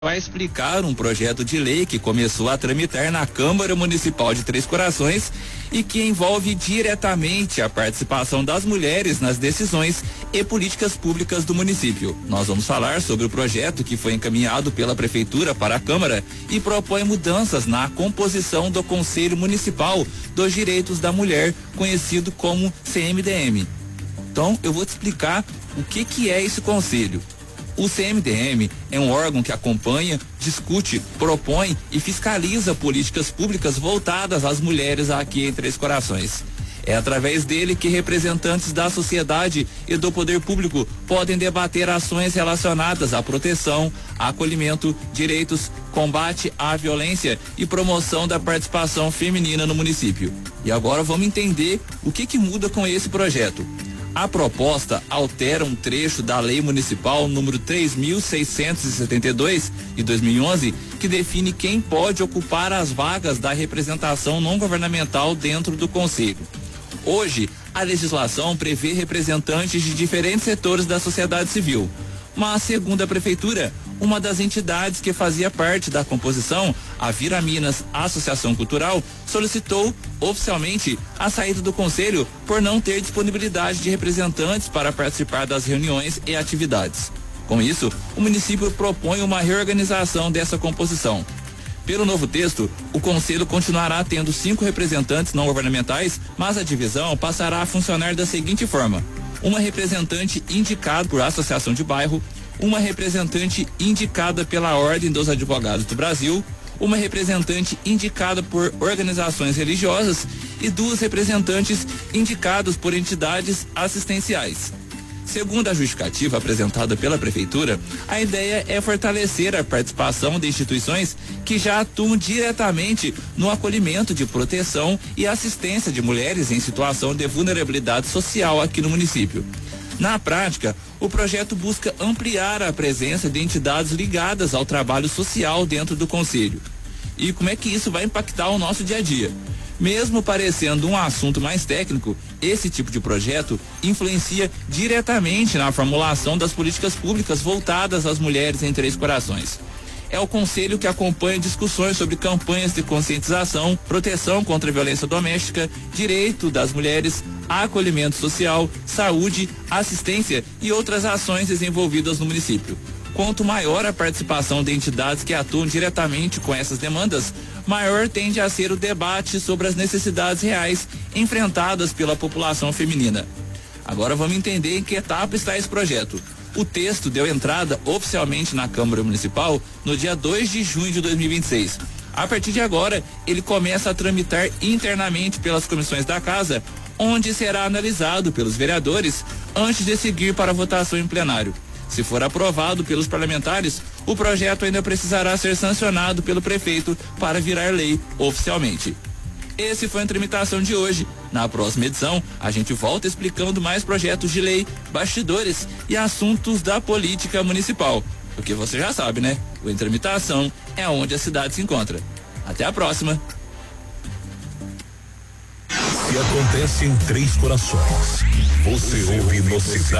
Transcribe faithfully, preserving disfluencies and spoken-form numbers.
vai explicar um projeto de lei que começou a tramitar na Câmara Municipal de Três Corações e que envolve diretamente a participação das mulheres nas decisões e políticas públicas do município. Nós vamos falar sobre o projeto que foi encaminhado pela Prefeitura para a Câmara e propõe mudanças na composição do Conselho Municipal dos Direitos da Mulher, conhecido como C M D M. Então, eu vou te explicar o que que é esse conselho. O C M D M é um órgão que acompanha, discute, propõe e fiscaliza políticas públicas voltadas às mulheres aqui em Três Corações. É através dele que representantes da sociedade e do poder público podem debater ações relacionadas à proteção, acolhimento, direitos, combate à violência e promoção da participação feminina no município. E agora vamos entender o que que muda com esse projeto. A proposta altera um trecho da Lei Municipal número três mil seiscentos e setenta e dois de dois mil e onze, que define quem pode ocupar as vagas da representação não governamental dentro do Conselho. Hoje, a legislação prevê representantes de diferentes setores da sociedade civil, mas, segundo a Prefeitura, uma das entidades que fazia parte da composição, a Vira Minas Associação Cultural, solicitou oficialmente a saída do Conselho por não ter disponibilidade de representantes para participar das reuniões e atividades. Com isso, o município propõe uma reorganização dessa composição. Pelo novo texto, o Conselho continuará tendo cinco representantes não governamentais, mas a divisão passará a funcionar da seguinte forma: uma representante indicada por associação de bairro, uma representante indicada pela Ordem dos Advogados do Brasil, uma representante indicada por organizações religiosas e duas representantes indicadas por entidades assistenciais. Segundo a justificativa apresentada pela Prefeitura, a ideia é fortalecer a participação de instituições que já atuam diretamente no acolhimento de proteção e assistência de mulheres em situação de vulnerabilidade social aqui no município. Na prática, o projeto busca ampliar a presença de entidades ligadas ao trabalho social dentro do Conselho. E como é que isso vai impactar o nosso dia a dia? Mesmo parecendo um assunto mais técnico, esse tipo de projeto influencia diretamente na formulação das políticas públicas voltadas às mulheres em Três Corações. É o Conselho que acompanha discussões sobre campanhas de conscientização, proteção contra a violência doméstica, direito das mulheres, acolhimento social, saúde, assistência e outras ações desenvolvidas no município. Quanto maior a participação de entidades que atuam diretamente com essas demandas, maior tende a ser o debate sobre as necessidades reais enfrentadas pela população feminina. Agora vamos entender em que etapa está esse projeto. O texto deu entrada oficialmente na Câmara Municipal no dia dois de junho de dois mil e vinte e seis. A partir de agora, ele começa a tramitar internamente pelas comissões da Casa, onde será analisado pelos vereadores antes de seguir para a votação em plenário. Se for aprovado pelos parlamentares, o projeto ainda precisará ser sancionado pelo prefeito para virar lei oficialmente. Esse foi a tramitação de hoje. Na próxima edição, a gente volta explicando mais projetos de lei, bastidores e assuntos da política municipal. Porque você já sabe, né? O Em Tramitação é onde a cidade se encontra. Até a próxima. Se acontece em Três Corações, você ouve no Cidade.